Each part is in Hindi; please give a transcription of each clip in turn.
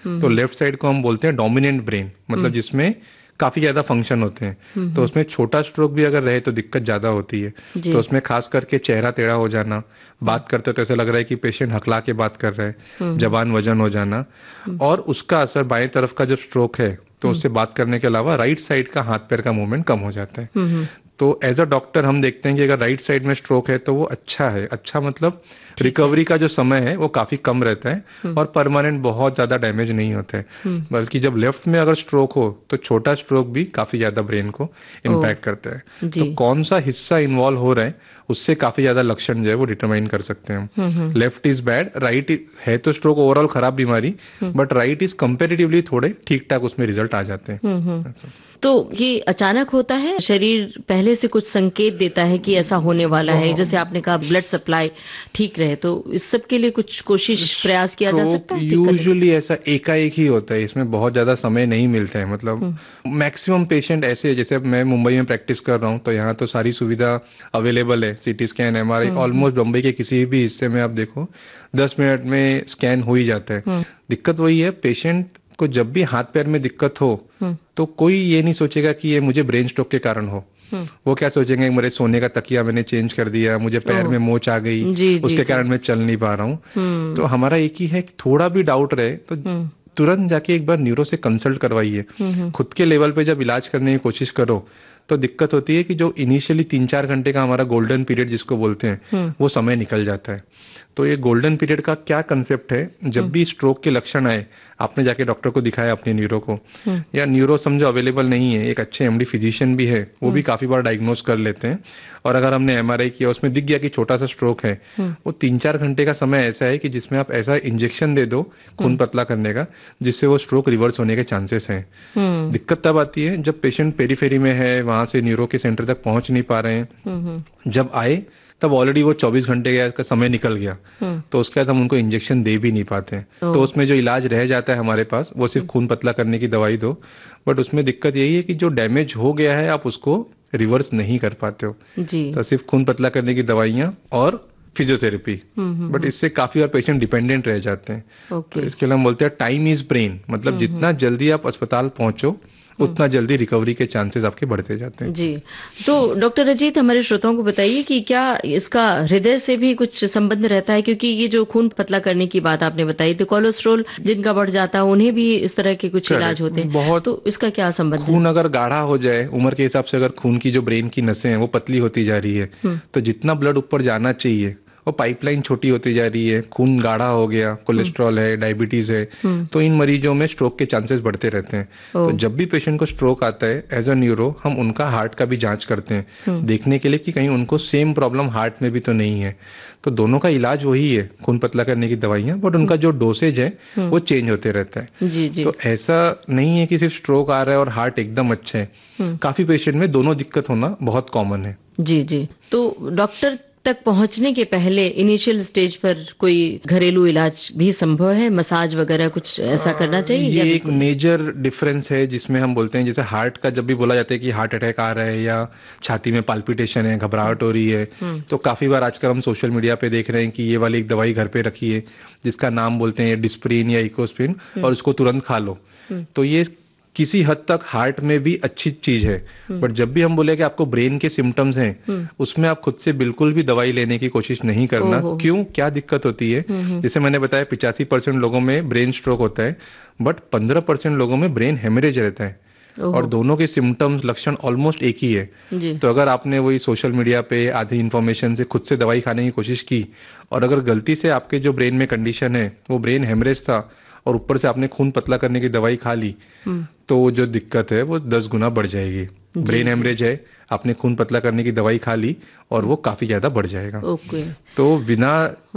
तो लेफ्ट साइड को हम बोलते हैं डोमिनेंट ब्रेन, मतलब जिसमें काफी ज्यादा फंक्शन होते हैं। तो उसमें छोटा स्ट्रोक भी अगर रहे तो दिक्कत ज्यादा होती है। तो उसमें खास करके चेहरा टेढ़ा हो जाना, बात करते तो ऐसा लग रहा है कि पेशेंट हकला के बात कर रहा है, जबान वजन हो जाना, और उसका असर बाएं तरफ का जब स्ट्रोक है तो उससे बात करने के अलावा राइट साइड का हाथ पैर का मूवमेंट कम हो जाता है। तो एज अ डॉक्टर हम देखते हैं कि अगर राइट साइड में स्ट्रोक है तो वो अच्छा है, अच्छा मतलब रिकवरी का जो समय है वो काफी कम रहता है और परमानेंट बहुत ज्यादा डैमेज नहीं होता है। बल्कि जब लेफ्ट में अगर स्ट्रोक हो तो छोटा स्ट्रोक भी काफी ज्यादा ब्रेन को इम्पैक्ट करता है। तो कौन सा हिस्सा इन्वॉल्व हो रहा है उससे काफी ज्यादा लक्षण जो है वो डिटरमाइन कर सकते हैं हम। लेफ्ट इज बैड, राइट है तो स्ट्रोक ओवरऑल खराब बीमारी, बट राइट इज कंपेरेटिवली थोड़े ठीक ठाक उसमें रिजल्ट आ जाते हैं। तो ये अचानक होता है, शरीर पहले से कुछ संकेत देता है कि ऐसा होने वाला है, जैसे आपने कहा ब्लड सप्लाई ठीक रहे, तो इस सब के लिए कुछ कोशिश प्रयास किया जा सकता है? यूजुअली ऐसा एकाएक ही होता है, इसमें बहुत ज्यादा समय नहीं मिलता है। मतलब मैक्सिमम पेशेंट ऐसे, जैसे मैं मुंबई में प्रैक्टिस कर रहा हूँ तो यहाँ तो सारी सुविधा अवेलेबल है, CT scan, MRI, almost Mumbai के किसी भी हिस्से में आप देखो 10 मिनट में स्कैन हो ही जाता है। दिक्कत वही है, पेशेंट को जब भी हाथ पैर में दिक्कत हो तो कोई ये नहीं सोचेगा कि ये मुझे ब्रेन स्ट्रोक के कारण हो। वो क्या सोचेंगे, मेरे सोने का तकिया मैंने चेंज कर दिया, मुझे पैर में मोच आ गई, उसके कारण मैं चल नहीं पा रहा हूँ। तो हमारा एक ही है कि थोड़ा भी डाउट रहे तो तुरंत जाके एक बार न्यूरो से कंसल्ट करवाइए। खुद के लेवल पे जब इलाज करने की कोशिश करो तो दिक्कत होती है कि जो इनिशियली 3-4 घंटे का हमारा गोल्डन पीरियड जिसको बोलते हैं वो समय निकल जाता है। तो ये गोल्डन पीरियड का क्या कंसेप्ट है, जब भी स्ट्रोक के लक्षण आए आपने जाके डॉक्टर को दिखाया अपने न्यूरो को, या न्यूरो समझो अवेलेबल नहीं है, एक अच्छे एमडी फिजिशियन भी है, वो भी काफी बार डायग्नोज कर लेते हैं। और अगर हमने एमआरआई किया उसमें दिख गया कि छोटा सा स्ट्रोक है, वो 3-4 घंटे का समय ऐसा है कि जिसमें आप ऐसा इंजेक्शन दे दो खून पतला करने का जिससे वो स्ट्रोक रिवर्स होने के चांसेस हैं। दिक्कत तब आती है जब पेशेंट पेरीफेरी में है, वहां से न्यूरो के सेंटर तक पहुंच नहीं पा रहे हैं। जब आए तब ऑलरेडी वो 24 घंटे का समय निकल गया, तो उसके बाद हम उनको इंजेक्शन दे भी नहीं पाते हैं। तो उसमें जो इलाज रह जाता है हमारे पास वो सिर्फ खून पतला करने की दवाई दो, बट उसमें दिक्कत यही है कि जो डैमेज हो गया है आप उसको रिवर्स नहीं कर पाते हो। तो सिर्फ खून पतला करने की दवाइयां और फिजियोथेरेपी, बट इससे काफी बार पेशेंट डिपेंडेंट रह जाते हैं। तो इसके लिए हम बोलते हैं टाइम इज ब्रेन, मतलब जितना जल्दी आप अस्पताल पहुंचो उतना जल्दी रिकवरी के चांसेस आपके बढ़ते जाते हैं। जी, तो डॉक्टर अजीत हमारे श्रोताओं को बताइए कि क्या इसका हृदय से भी कुछ संबंध रहता है, क्योंकि ये जो खून पतला करने की बात आपने बताई, तो कोलेस्ट्रॉल जिनका बढ़ जाता है उन्हें भी इस तरह के कुछ इलाज होते हैं बहुत, तो इसका क्या संबंध है? खून अगर गाढ़ा हो जाए, उम्र के हिसाब से अगर खून की जो ब्रेन की नसें हैं वो पतली होती जा रही है, तो जितना ब्लड ऊपर जाना चाहिए वो पाइपलाइन छोटी होती जा रही है, खून गाढ़ा हो गया, कोलेस्ट्रॉल है, डायबिटीज है, तो इन मरीजों में स्ट्रोक के चांसेस बढ़ते रहते हैं। तो जब भी पेशेंट को स्ट्रोक आता है एज अ न्यूरो हम उनका हार्ट का भी जांच करते हैं, देखने के लिए कि कहीं उनको सेम प्रॉब्लम हार्ट में भी तो नहीं है। तो दोनों का इलाज वही है, खून पतला करने की दवाइयां, बट उनका जो डोसेज है वो चेंज होते रहता है। जी। तो ऐसा नहीं है कि सिर्फ स्ट्रोक आ रहा है और हार्ट एकदम अच्छा है, काफी पेशेंट में दोनों दिक्कत होना बहुत कॉमन है। जी, तो डॉक्टर तक पहुंचने के पहले इनिशियल स्टेज पर कोई घरेलू इलाज भी संभव है, मसाज वगैरह कुछ ऐसा करना चाहिए? ये एक मेजर डिफरेंस है जिसमें हम बोलते हैं, जैसे हार्ट का जब भी बोला जाता है कि हार्ट अटैक आ रहा है या छाती में पाल्पिटेशन है, घबराहट हो रही है, तो काफी बार आजकल हम सोशल मीडिया पे देख रहे हैं कि ये वाली एक दवाई घर पे रखी है जिसका नाम बोलते हैं डिस्प्रिन या इकोस्प्रिन, और उसको तुरंत खा लो। तो ये किसी हद तक हार्ट में भी अच्छी चीज है, बट जब भी हम बोले कि आपको ब्रेन के सिम्टम्स हैं उसमें आप खुद से बिल्कुल भी दवाई लेने की कोशिश नहीं करना। क्यों, क्या दिक्कत होती है? जैसे मैंने बताया 85% लोगों में ब्रेन स्ट्रोक होता है, बट 15% लोगों में ब्रेन हेमरेज रहता है, और दोनों के सिम्टम्स लक्षण ऑलमोस्ट एक ही है। तो अगर आपने वही सोशल मीडिया पे आधी इन्फॉर्मेशन से खुद से दवाई खाने की कोशिश की और अगर गलती से आपके जो ब्रेन में कंडीशन है वो ब्रेन हेमरेज था और ऊपर से आपने खून पतला करने की दवाई खा ली, तो वो जो दिक्कत है वो 10 गुना बढ़ जाएगी। ब्रेन हेमरेज है, आपने खून पतला करने की दवाई खा ली और वो काफी ज्यादा बढ़ जाएगा। तो बिना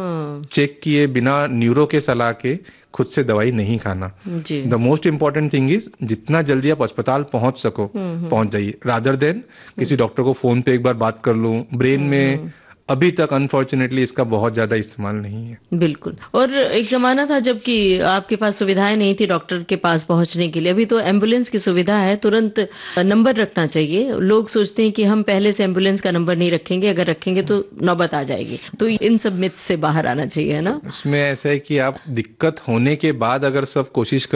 चेक किए, बिना न्यूरो के सलाह के खुद से दवाई नहीं खाना। The most important thing is जितना जल्दी आप अस्पताल पहुंच सको पहुंच जाइए, रादर देन किसी डॉक्टर को फोन पे एक बार बात कर लूं। ब्रेन में अभी तक अनफॉर्चुनेटली इसका बहुत ज्यादा इस्तेमाल नहीं है। बिल्कुल, और एक जमाना था जबकि आपके पास सुविधाएं नहीं थी डॉक्टर के पास पहुंचने के लिए, अभी तो एम्बुलेंस की सुविधा है, तुरंत नंबर रखना चाहिए। लोग सोचते हैं कि हम पहले से एम्बुलेंस का नंबर नहीं रखेंगे, अगर रखेंगे तो नौबत आ जाएगी। तो इन सब मिथ से बाहर आना चाहिए, है ना? इसमें ऐसा है कि आप दिक्कत होने के बाद अगर सब कोशिश